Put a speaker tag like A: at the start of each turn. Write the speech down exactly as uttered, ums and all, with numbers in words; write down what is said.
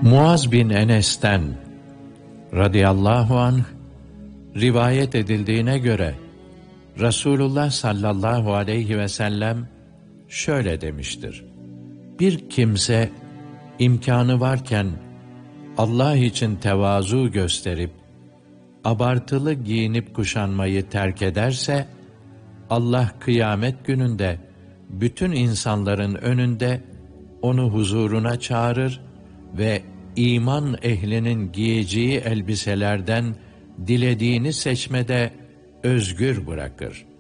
A: Muaz bin Enes'ten radıyallahu anh rivayet edildiğine göre Resulullah sallallahu aleyhi ve sellem şöyle demiştir: Bir kimse imkanı varken Allah için tevazu gösterip abartılı giyinip kuşanmayı terk ederse, Allah kıyamet gününde bütün insanların önünde onu huzuruna çağırır ve iman ehlinin giyeceği elbiselerden dilediğini seçmede özgür bırakır.